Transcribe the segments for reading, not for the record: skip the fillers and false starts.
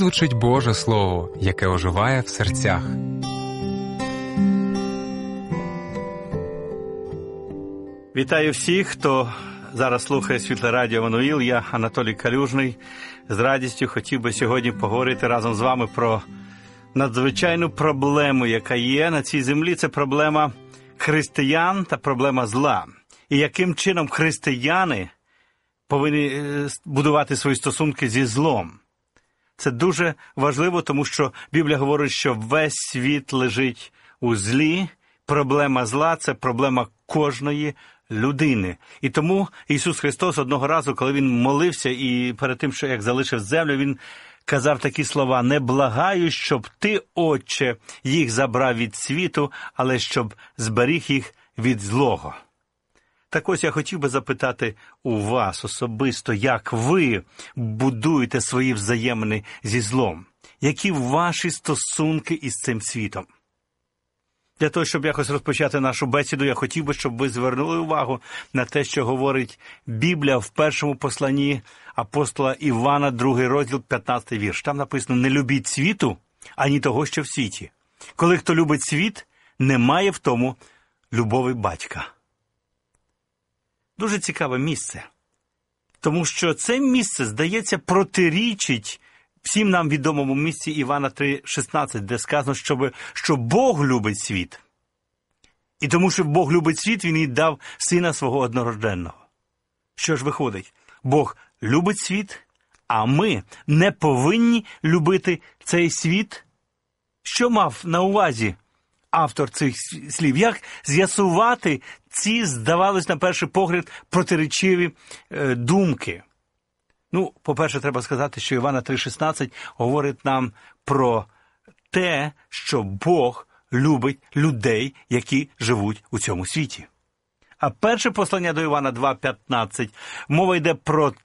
звучить Боже Слово, яке оживає в серцях. Вітаю всіх, хто зараз слухає Світле Радіо Еммануїл. Я Анатолій Калюжний. З радістю хотів би сьогодні поговорити разом з вами про надзвичайну проблему, яка є на цій землі. Це проблема християн та проблема зла. І яким чином християни повинні будувати свої стосунки зі злом. Це дуже важливо, тому що Біблія говорить, що весь світ лежить у злі. Проблема зла – це проблема кожної людини. І тому Ісус Христос одного разу, коли Він молився і перед тим, що як залишив землю, Він казав такі слова: «Не благаю, щоб Ти, Отче, їх забрав від світу, але щоб зберіг їх від злого». Так ось я хотів би запитати у вас особисто, як ви будуєте свої взаємини зі злом? Які ваші стосунки із цим світом? Для того, щоб якось розпочати нашу бесіду, я хотів би, щоб ви звернули увагу на те, що говорить Біблія в першому посланні апостола Івана, 2 розділ, 15 вірш. Там написано: «Не любіть світу, ані того, що в світі. Коли хто любить світ, не має в тому любові батька». Дуже цікаве місце, тому що це місце, здається, протирічить всім нам відомому місці Івана 3,16, де сказано, що Бог любить світ. І тому, що Бог любить світ, Він і дав Сина Свого однорожденного. Що ж виходить? Бог любить світ, а ми не повинні любити цей світ? Що мав на увазі автор цих слів? Як з'ясувати ці, здавалось, на перший погляд, протирічиві думки? Ну, по-перше, треба сказати, що Івана 3,16 говорить нам про те, що Бог любить людей, які живуть у цьому світі. А перше послання до Івана 2,15, мова йде про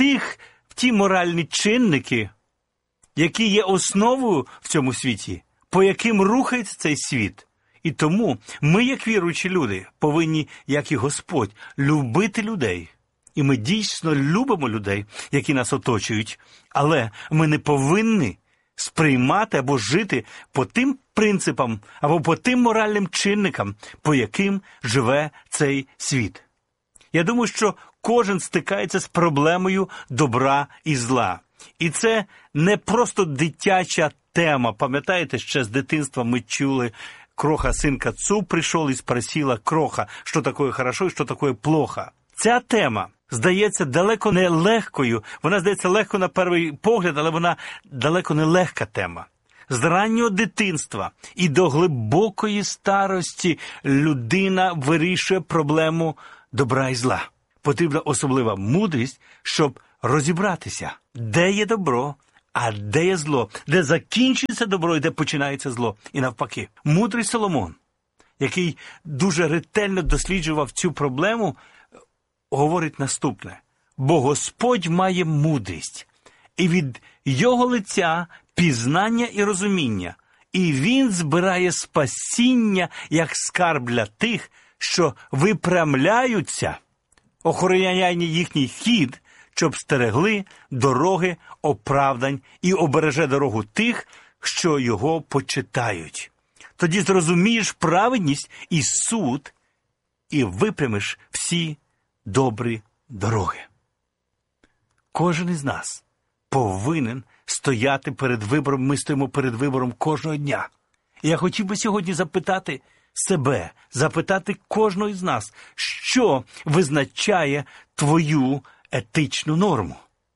ті моральні чинники, які є основою в цьому світі, по яким рухається цей світ. І тому ми, як віруючі люди, повинні, як і Господь, любити людей. І ми дійсно любимо людей, які нас оточують, але ми не повинні сприймати або жити по тим принципам, або по тим моральним чинникам, по яким живе цей світ. Я думаю, що кожен стикається з проблемою добра і зла. І це не просто дитяча тема. Пам'ятаєте, ще з дитинства ми чули: «Кроха, синка, цу прийшов і спросила кроха, що таке хорошо і що таке плохо». Ця тема здається далеко не легкою. Вона здається легко на перший погляд, але вона далеко не легка тема. З раннього дитинства і до глибокої старості людина вирішує проблему добра і зла. Потрібна особлива мудрість, щоб розібратися, де є добро, а де є зло, де закінчується добро і де починається зло. І навпаки. Мудрий Соломон, який дуже ретельно досліджував цю проблему, говорить наступне: «Бо Господь має мудрість, і від Його лиця пізнання і розуміння, і Він збирає спасіння, як скарб для тих, що випрямляються, охороняє їхній хід, щоб стерегли дороги оправдань, і обереже дорогу тих, що Його почитають. Тоді зрозумієш праведність і суд, і випрямиш всі добрі дороги». Кожен із нас повинен стояти перед вибором. Ми стоїмо перед вибором кожного дня. І я хотів би сьогодні запитати себе, запитати кожного із нас, що визначає твою етичну норму?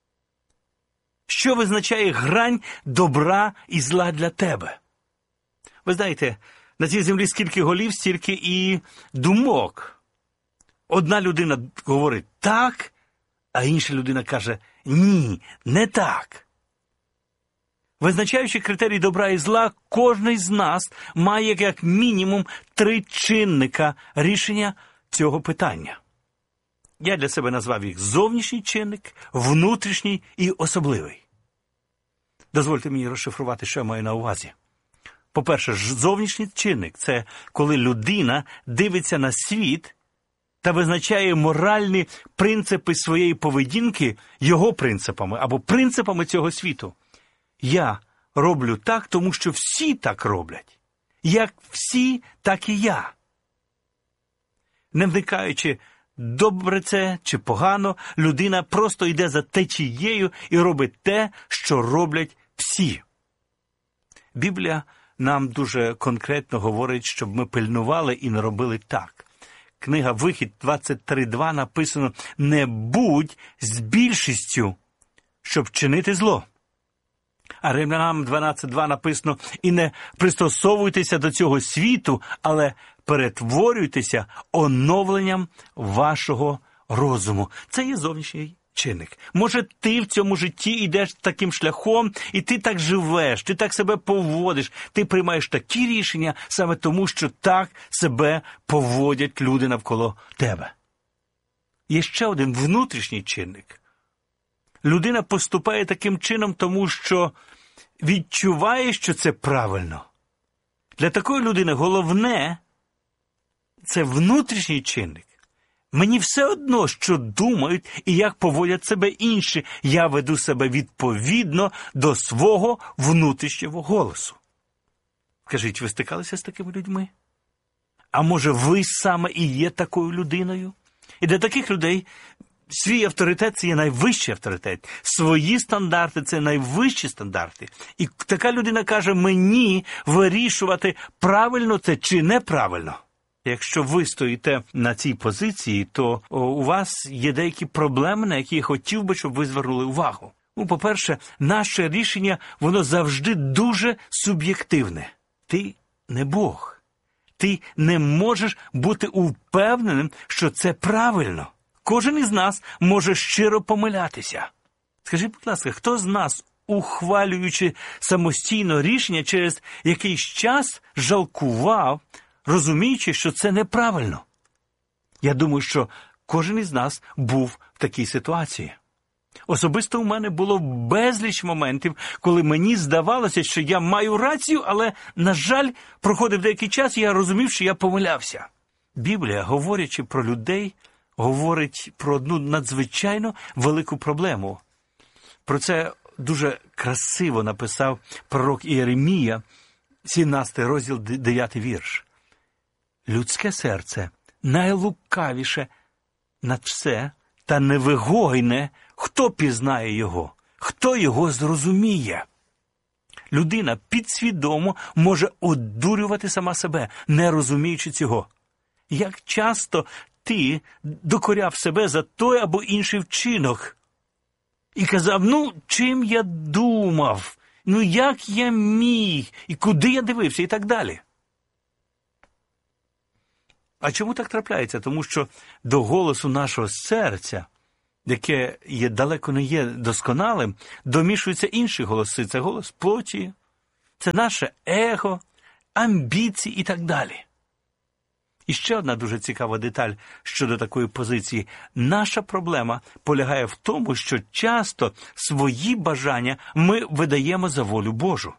Що визначає грань добра і зла для тебе? Ви знаєте, на цій землі скільки голів, стільки і думок. Одна людина говорить «так», а інша людина каже «ні, не так». Визначаючи критерії добра і зла, кожен з нас має як мінімум 3 чинника рішення цього питання. Я для себе назвав їх зовнішній чинник, внутрішній і особливий. Дозвольте мені розшифрувати, що я маю на увазі. По-перше, зовнішній чинник – це коли людина дивиться на світ та визначає моральні принципи своєї поведінки його принципами або принципами цього світу. Я роблю так, тому що всі так роблять. Як всі, так і я. Не вникаючи, добре це чи погано, людина просто йде за течією і робить те, що роблять всі. Біблія нам дуже конкретно говорить, щоб ми пильнували і не робили так. Книга «Вихід» 23.2 написано: «Не будь з більшістю, щоб чинити зло». А Римлянам 12.2 написано: «І не пристосовуйтеся до цього світу, але перетворюйтеся оновленням вашого розуму». Це є зовнішній чинник. Може, ти в цьому житті йдеш таким шляхом, і ти так живеш, ти так себе поводиш, ти приймаєш такі рішення саме тому, що так себе поводять люди навколо тебе. Є ще один внутрішній чинник. Людина поступає таким чином, тому що відчуває, що це правильно. Для такої людини головне – це внутрішній чинник. Мені все одно, що думають і як поводять себе інші. Я веду себе відповідно до свого внутрішнього голосу. Скажіть, ви стикалися з такими людьми? А може, ви саме і є такою людиною? І для таких людей свій авторитет – це є найвищий авторитет. Свої стандарти – це найвищі стандарти. І така людина каже: мені вирішувати, правильно це чи неправильно. Якщо ви стоїте на цій позиції, то у вас є деякі проблеми, на які я хотів би, щоб ви звернули увагу. По-перше, наше рішення, воно завжди дуже суб'єктивне. Ти не Бог. Ти не можеш бути упевненим, що це правильно. Кожен із нас може щиро помилятися. Скажіть, будь ласка, хто з нас, ухвалюючи самостійно рішення, через якийсь час жалкував, розуміючи, що це неправильно? Я думаю, що кожен із нас був в такій ситуації. Особисто у мене було безліч моментів, коли мені здавалося, що я маю рацію, але, на жаль, проходив деякий час, і я розумів, що я помилявся. Біблія, говорячи про людей, говорить про одну надзвичайно велику проблему. Про це дуже красиво написав пророк Єремія, 17 розділ, 9 вірш. «Людське серце найлукавіше над все, та невигойне, хто пізнає його, хто його зрозуміє». Людина підсвідомо може одурювати сама себе, не розуміючи цього. Як часто ти докоряв себе за той або інший вчинок і казав: чим я думав, як я міг, і куди я дивився, і так далі. А чому так трапляється? Тому що до голосу нашого серця, яке далеко не є досконалим, домішуються інші голоси. Це голос плоті, це наше его, амбіції і так далі. І ще одна дуже цікава деталь щодо такої позиції. Наша проблема полягає в тому, що часто свої бажання ми видаємо за волю Божу.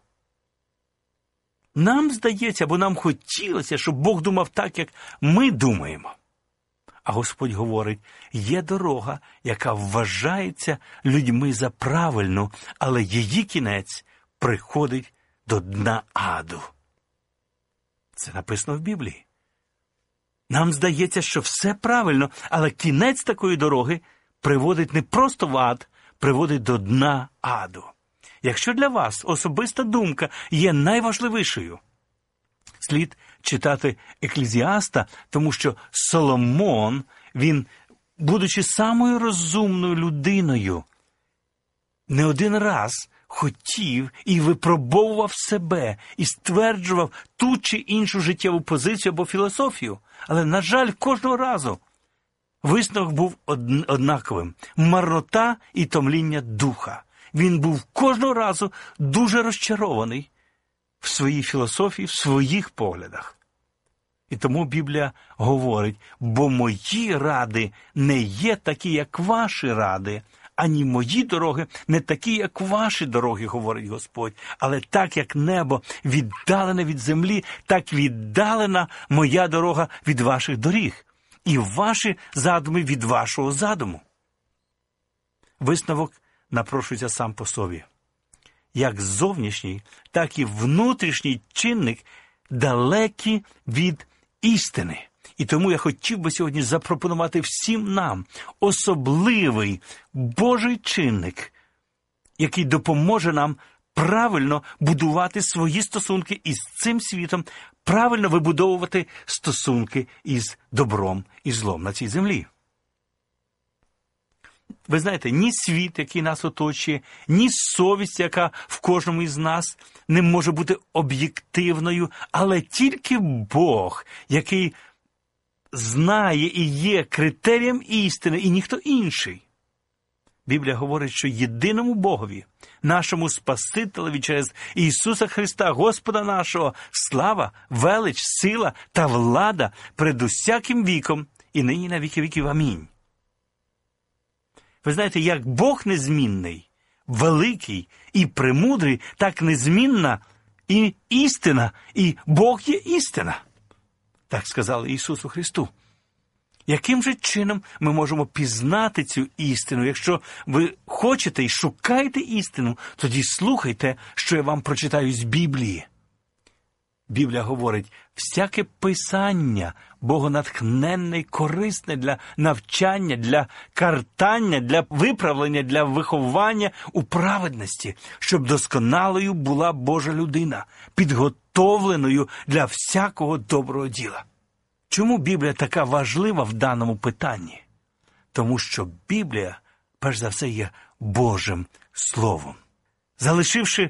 Нам здається, або нам хотілося, щоб Бог думав так, як ми думаємо. А Господь говорить: є дорога, яка вважається людьми за правильну, але її кінець приходить до дна аду. Це написано в Біблії. Нам здається, що все правильно, але кінець такої дороги приводить не просто в ад, приводить до дна аду. Якщо для вас особиста думка є найважливішою, слід читати Еклезіаста, тому що Соломон, він, будучи самою розумною людиною, не один раз хотів і випробовував себе, і стверджував ту чи іншу життєву позицію або філософію. Але, на жаль, кожного разу висновок був однаковим – марнота і томління духа. Він був кожного разу дуже розчарований в своїй філософії, в своїх поглядах. І тому Біблія говорить: бо мої ради не є такі, як ваші ради, ані мої дороги не такі, як ваші дороги, говорить Господь. Але так, як небо віддалене від землі, так віддалена моя дорога від ваших доріг, і ваші задуми від вашого задуму. Висновок напрошується сам по собі. як зовнішній, так і внутрішній чинник далекі від істини. І тому я хотів би сьогодні запропонувати всім нам особливий Божий чинник, який допоможе нам правильно будувати свої стосунки із цим світом, правильно вибудовувати стосунки із добром і злом на цій землі. Ви знаєте, ні світ, який нас оточує, ні совість, яка в кожному із нас, не може бути об'єктивною, але тільки Бог, який знає і є критерієм істини, і ніхто інший. Біблія говорить, що єдиному Богові, нашому Спасителеві через Ісуса Христа, Господа нашого, слава, велич, сила та влада перед усяким віком і нині на віки віків. Амінь. Ви знаєте, як Бог незмінний, великий і премудрий, так незмінна і істина, і Бог є істина. Так сказали Ісусу Христу. Яким же чином ми можемо пізнати цю істину? Якщо ви хочете і шукаєте істину, тоді слухайте, що я вам прочитаю з Біблії. Біблія говорить, всяке писання богонатхненне й корисне для навчання, для картання, для виправлення, для виховання у праведності, щоб досконалою була Божа людина, підготовленою для всякого доброго діла. Чому Біблія така важлива в даному питанні? Тому що Біблія, перш за все, є Божим Словом. Залишивши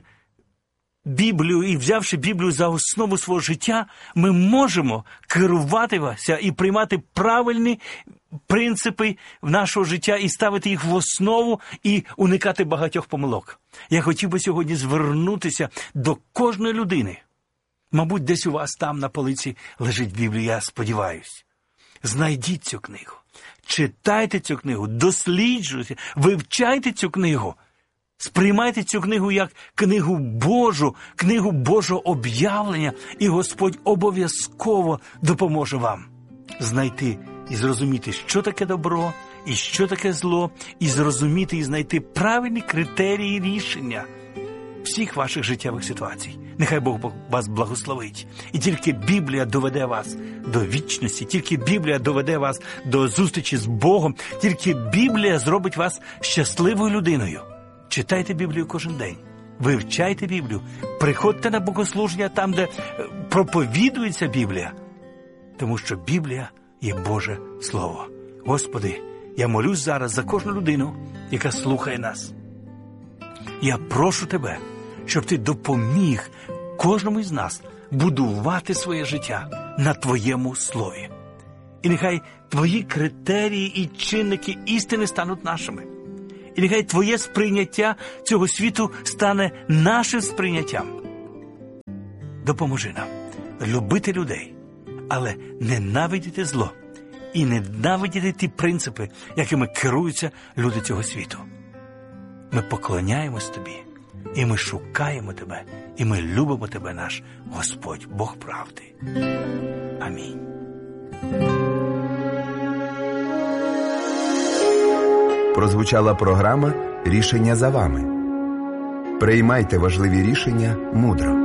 Біблію і взявши Біблію за основу свого життя, ми можемо керуватися і приймати правильні принципи в нашого життя і ставити їх в основу і уникати багатьох помилок. Я хотів би сьогодні звернутися до кожної людини. Мабуть, десь у вас там на полиці лежить Біблія, я сподіваюсь. Знайдіть цю книгу, читайте цю книгу, досліджуйте, вивчайте цю книгу. Сприймайте цю книгу як книгу Божу, книгу Божого об'явлення, і Господь обов'язково допоможе вам знайти і зрозуміти, що таке добро і що таке зло, і зрозуміти і знайти правильні критерії рішення всіх ваших життєвих ситуацій. Нехай Бог вас благословить. І тільки Біблія доведе вас до вічності, тільки Біблія доведе вас до зустрічі з Богом, тільки Біблія зробить вас щасливою людиною. Читайте Біблію кожен день, вивчайте Біблію, приходьте на богослуження там, де проповідується Біблія, тому що Біблія є Боже Слово. Господи, я молюсь зараз за кожну людину, яка слухає нас. Я прошу Тебе, щоб Ти допоміг кожному із нас будувати своє життя на Твоєму Слові. І нехай Твої критерії і чинники істини стануть нашими. І нехай Твоє сприйняття цього світу стане нашим сприйняттям. Допоможи нам любити людей, але ненавидіти зло і ненавидіти ті принципи, якими керуються люди цього світу. Ми поклоняємось Тобі, і ми шукаємо Тебе, і ми любимо Тебе, наш Господь, Бог правди. Амінь. Прозвучала програма «Рішення за вами». Приймайте важливі рішення мудро.